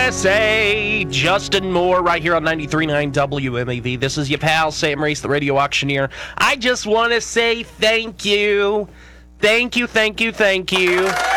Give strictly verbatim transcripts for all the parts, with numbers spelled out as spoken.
S A. Justin Moore right here on ninety-three point nine W M A V. This is your pal, Sam Race, the radio auctioneer. I just want to say thank you. Thank you, thank you, thank you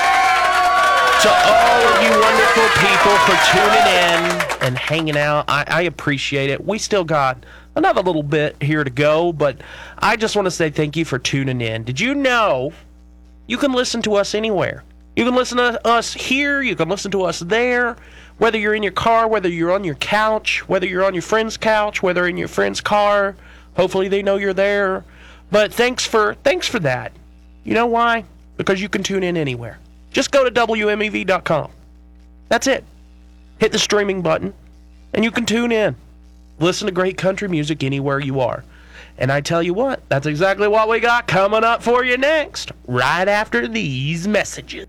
to all of you wonderful people for tuning in and hanging out. I, I appreciate it. We still got another little bit here to go, but I just want to say thank you for tuning in. Did you know you can listen to us anywhere? You can listen to us here, you can listen to us there, whether you're in your car, whether you're on your couch, whether you're on your friend's couch, whether in your friend's car. Hopefully they know you're there. But thanks for thanks for that. You know why? Because you can tune in anywhere. Just go to W M E V dot com. That's it. Hit the streaming button, and you can tune in. Listen to great country music anywhere you are. And I tell you what, that's exactly what we got coming up for you next, right after these messages.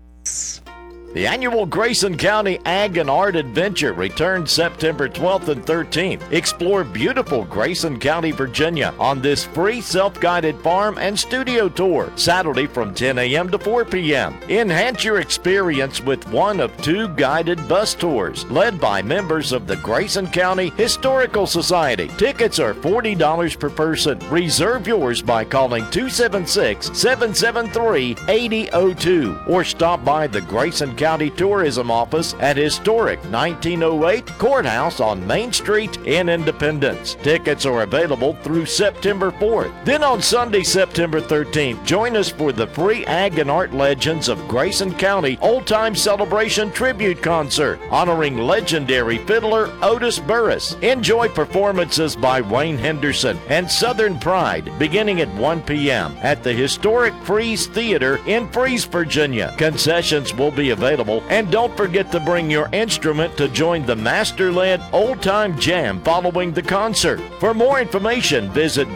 The annual Grayson County Ag and Art Adventure returns September twelfth and thirteenth. Explore beautiful Grayson County, Virginia on this free self-guided farm and studio tour, Saturday from ten a.m. to four p.m. Enhance your experience with one of two guided bus tours led by members of the Grayson County Historical Society. Tickets are forty dollars per person. Reserve yours by calling two seven six, seven seven three, eight zero zero two or stop by the Grayson County County Tourism Office at historic nineteen oh eight Courthouse on Main Street in Independence. Tickets are available through September fourth. Then on Sunday, September thirteenth, join us for the free Ag and Art Legends of Grayson County Old Time Celebration Tribute Concert honoring legendary fiddler Otis Burris. Enjoy performances by Wayne Henderson and Southern Pride beginning at one p.m. at the historic Freeze Theater in Freeze, Virginia. Concessions will be available. And don't forget to bring your instrument to join the master-led old-time jam following the concert. For more information, visit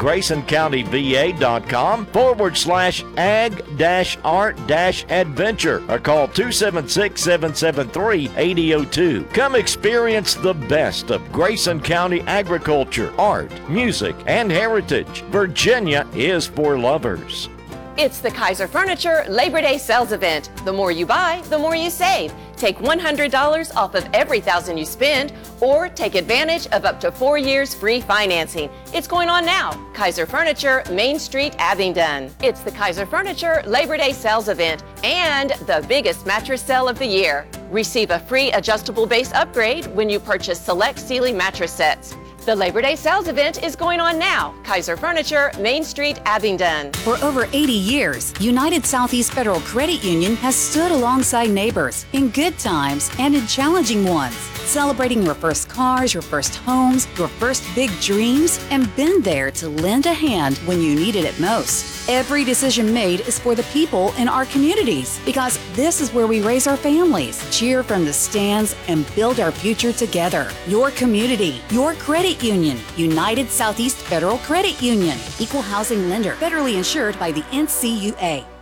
GraysonCountyVA.com forward slash ag dash art dash adventure or call two seven six, seven seven three, eight zero zero two. Come experience the best of Grayson County agriculture, art, music, and heritage. Virginia is for lovers. It's the Kaiser Furniture Labor Day Sales Event. The more you buy, the more you save. Take one hundred dollars off of every thousand you spend, or take advantage of up to four years free financing. It's going on now. Kaiser Furniture, Main Street, Abingdon. It's the Kaiser Furniture Labor Day Sales Event and the biggest mattress sale of the year. Receive a free adjustable base upgrade when you purchase select Sealy mattress sets. The Labor Day sales event is going on now. Kaiser Furniture, Main Street, Abingdon. For over eighty years, United Southeast Federal Credit Union has stood alongside neighbors in good times and in challenging ones, celebrating your first cars, your first homes, your first big dreams, and been there to lend a hand when you needed it most. Every decision made is for the people in our communities, because this is where we raise our families, cheer from the stands, and build our future together. Your community, your credit union. United Southeast Federal Credit Union. Equal housing lender. Federally insured by the N C U A.